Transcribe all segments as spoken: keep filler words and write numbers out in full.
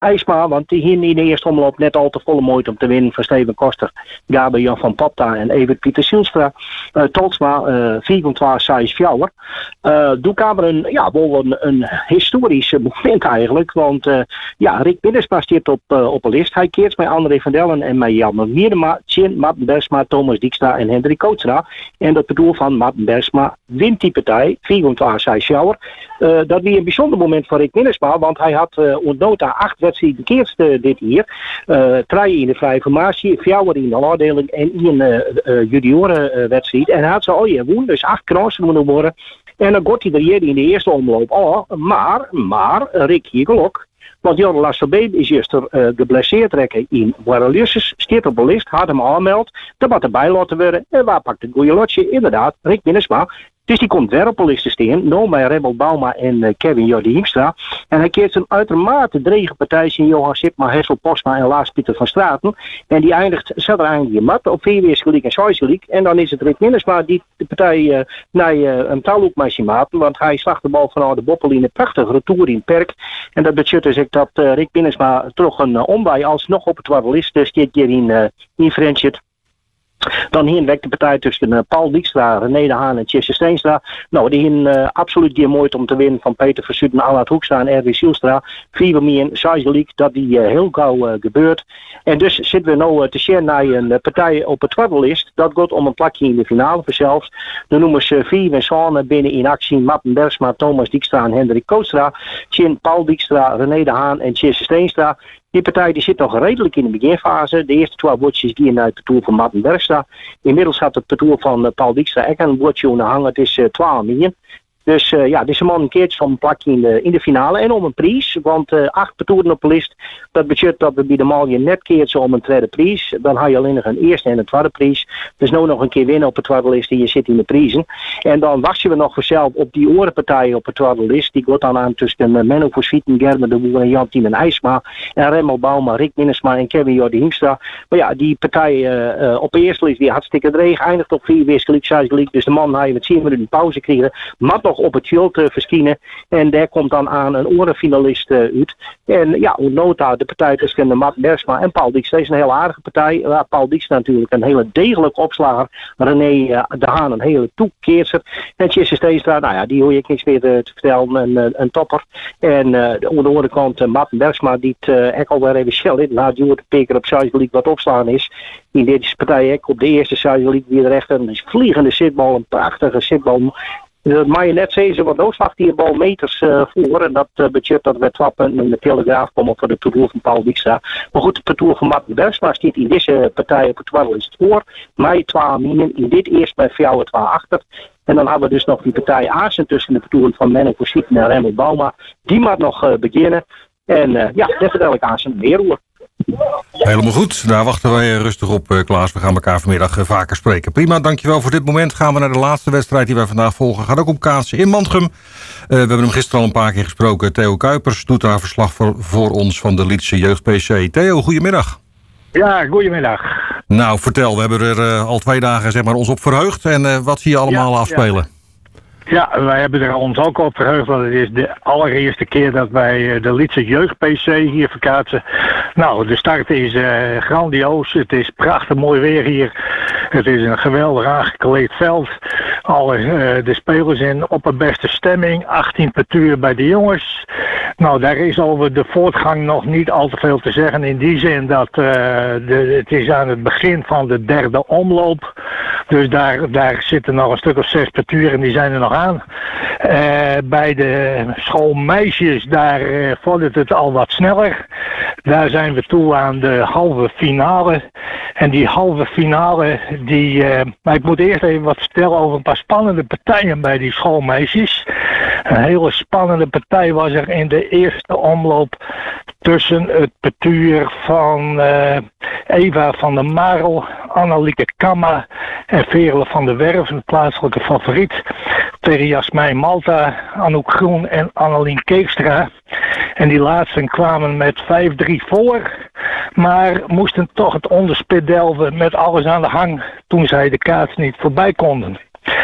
IJsma, want die hier in de eerste omloop net al te volle moeite om te winnen van Steven Koster, Gabriel Jan van Popta en Evert Pieter Zielstra. Uh, Tolsma, uh, vierentwintig zes fjouwer. Uh, Doe Kamer een, ja, wel een, een historisch moment eigenlijk, want uh, ja, Rick Minnesma staat op, uh, op een list. Hij keert met André van Dellen en met Jan Miedema, Tjen, Martin Bergsma, Thomas Dijkstra en Hendrik Kootstra. En dat bedoel van Martin Bergsma wint die partij, vierentwintig zes fjouwer. Uh, dat was een bijzonder moment voor Rick Minnesma, want hij had uh, ontnota acht wedstrijden keerst uh, dit jaar. Uh, Drie in de vrije formatie, fjouwer in de afdeling en in een uh, uh, juniorenwedstrijd. Uh, en hij had ze al je woen, dus acht kransen moeten worden. En dan gaat hij er hier in de eerste omloop al. Maar, maar, Rick Hiegelok. Want Jorre Lasselbeem is juist er uh, geblesseerd rekken in Guarulhos. Stiert op de list, had hem aanmeld. Dat moet erbij laten worden. En waar pakt het goede lotje? Inderdaad, Rick Minnesma. Dus die komt weer op de list te staan. Nou bij Rebel Bauma en uh, Kevin Jordi Hiemstra. En hij keert zijn uitermate drege partij in Johan Sipma, Hessel Postma en Lars Pieter van Straten. En die eindigt, zet er eigenlijk in mat op vier weersgelijk en zesgelijk. En dan is het Rick Minnesma die de partij uh, naar uh, een touwloop met zijn maten. Want hij slacht de bal vanuit de boppel in een prachtige retour in het perk. En dat betekent dus dat uh, Rick Minnesma toch een uh, omwij alsnog op het waddel is. Dus dit keer in, uh, in Friendship. Dan hier wekt de partij tussen uh, Paul Dijkstra, René de Haan en Tjesse Steenstra. Nou, die hebben uh, absoluut die moeite om te winnen van Peter Versutten, Allard Hoekstra en Erwin Zielstra. Vier meer in Zesgelijk, dat die uh, heel gauw uh, gebeurt. En dus zitten we nu uh, te zien naar een uh, partij op het twaddellist. Dat gaat om een plakje in de finale vanzelfs. De noemen ze vier en Saane binnen in actie. Martin Bergsma, Thomas Dijkstra en Hendrik Kootstra. Tjen, Paul Dijkstra, René de Haan en Tjesse Steenstra. Die partij die zit nog redelijk in de beginfase. De eerste twee woordjes gaan uit het toer van Martin Bergstra. Inmiddels gaat het toer van uh, Paul Dijkstra ook een woordje onder hangen. Het is uh, twaalf miljoen. Dus uh, ja, dit is een man een keertje om een plakje in de, in de finale. En om een prijs, want uh, acht petoeren op de list. Dat betekent dat we bij de Malje net keertje om een tweede prijs. Dan haal je alleen nog een eerste en een tweede prijs. Dus nu nog een keer winnen op de tweede list en je zit in de prijzen. En dan wachten we nog vanzelf op die orenpartijen op de tweede list. Die gaat dan aan tussen uh, Menno Voorsvieten, Gerben de Boer en Jantien en IJsma. En Remmel Bauma, Rick Minnesma en Kevin Jordi Hiemstra. Maar ja, die partij uh, uh, op de eerste list die hartstikke dreig. Eindigt op vier weersgelijk, zesgelijk. Dus de man hij met tien minuten pauze krijgen. Maar nog op het veld uh, verschijnen. En daar komt dan aan een orenfinalist uh, uit. En ja, nota de partij tussen Martin Bergsma en Paul Dijkstra is een hele aardige partij. Uh, Paul Dijkstra natuurlijk een hele degelijke opslager. René uh, de Haan een hele toekeerser. En Tjesse Steenstra, nou ja, die hoor je niks meer te, te vertellen. Een, een, een topper. En uh, de, aan de andere kant uh, Martin Bergsma, die het uh, ook alweer even schel in. Na het joer peker op Zuid-League wat opslaan is. In deze partij ook op de eerste Zuid-League weer echt een vliegende zitbal. Een prachtige zitbal. Dat mag je net zeggen, want ook slacht die bal meters uh, voor. En dat uh, betekent dat we trappen in de Telegraaf komen voor de toer van Paul Dijkstra. Maar goed, de toer van Martin Bergsma staat in deze partij op het twaddel is het voor. Mij twaalf minen, in dit eerst bij Fjouwer twaalf achter. En dan hebben we dus nog die partij Aarsen tussen de toeren van Menno Voorsvieten en Remmel Bauma. Die moet nog uh, beginnen. En uh, ja, dat vertel ik Aarsen meer hoor. Helemaal goed, daar wachten wij rustig op, Klaas. We gaan elkaar vanmiddag vaker spreken. Prima, dankjewel voor dit moment. Gaan we naar de laatste wedstrijd die wij vandaag volgen. Gaat ook om kaatsen in Mantrum. Uh, we hebben hem gisteren al een paar keer gesproken. Theo Kuipers doet daar verslag voor, voor ons van de Lietse Jeugd P C. Theo, goedemiddag. Ja, goedemiddag. Nou, vertel, we hebben er uh, al twee dagen zeg maar, ons op verheugd. En uh, wat zie je allemaal ja, afspelen? Ja. Ja, wij hebben er ons ook op verheugd, want het is de allereerste keer dat wij de Lietse Jeugd P C hier verkaatsen. Nou, de start is uh, grandioos. Het is prachtig mooi weer hier. Het is een geweldig aangekleed veld. Alle uh, de spelers in op een beste stemming. achttien per uur bij de jongens. Nou, daar is over de voortgang nog niet al te veel te zeggen. In die zin dat uh, de, het is aan het begin van de derde omloop. Dus daar, daar zitten nog een stuk of zes per uur en die zijn er nog aan. Uh, bij de schoolmeisjes, daar uh, vordert het al wat sneller. Daar zijn we toe aan de halve finale. En die halve finale, die, uh, maar ik moet eerst even wat vertellen over een paar spannende partijen bij die schoolmeisjes. Een hele spannende partij was er in de eerste omloop tussen het petuur van uh, Eva van der Marel, Annelieke Kamma en Veerle van der Werf, een plaatselijke favoriet, tegen Jasmijn Malta, Anouk Groen en Annelien Keekstra. En die laatsten kwamen met vijf drie voor, maar moesten toch het onderspit delven met alles aan de hang toen zij de kaats niet voorbij konden.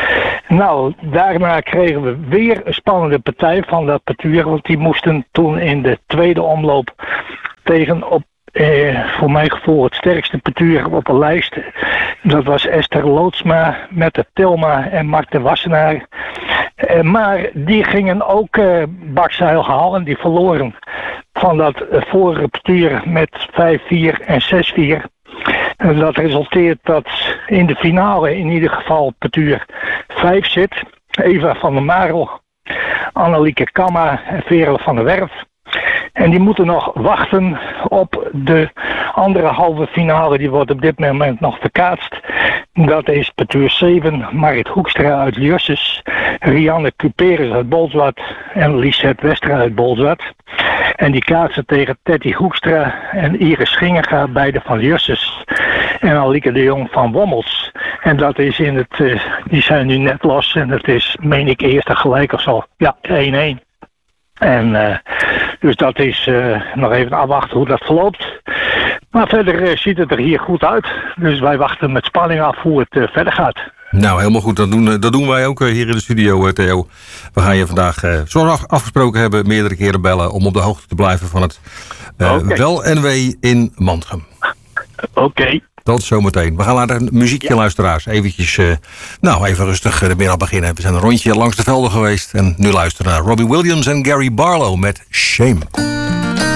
Nou, daarna kregen we weer een spannende partij van dat Patuur. Want die moesten toen in de tweede omloop tegen op eh, voor mijn gevoel het sterkste Patuur op de lijst. Dat was Esther Loodsma met de Tilma en Mark de Wassenaar. Eh, maar die gingen ook eh, bakzeil halen. Die verloren van dat eh, vorige Patuur met vijf vier en zes vier. En dat resulteert dat in de finale in ieder geval Patuur vijf zit. Eva van der Marel, Annelieke Kamma en Veerle van der Werf. En die moeten nog wachten op de andere halve finale. Die wordt op dit moment nog verkaatst. Dat is Patuur zeven, Marit Hoekstra uit Ljusses, Rianne Cuperus uit Bolzwart en Lisette Westra uit Bolzwart. En die kaatsen tegen Tetty Hoekstra en Iris Schingerga, beide van Ljusses. En Alieke de Jong van Wommels. En dat is in het, uh, die zijn nu net los en dat is, meen ik, eerste gelijk of zo. Ja, één één. En uh, dus dat is uh, nog even afwachten hoe dat verloopt. Maar verder uh, ziet het er hier goed uit. Dus wij wachten met spanning af hoe het uh, verder gaat. Nou, helemaal goed. Dat doen, dat doen wij ook hier in de studio, Theo. We gaan je vandaag, uh, zoals we afgesproken hebben, meerdere keren bellen om op de hoogte te blijven van het uh, okay. wel en wee in Mantrum. Oké. Okay. Tot zometeen. We gaan naar een muziekje, ja. Luisteraars. Eventjes, uh, nou, even rustig de middag beginnen. We zijn een rondje langs de velden geweest. En nu luisteren naar Robbie Williams en Gary Barlow met Shame.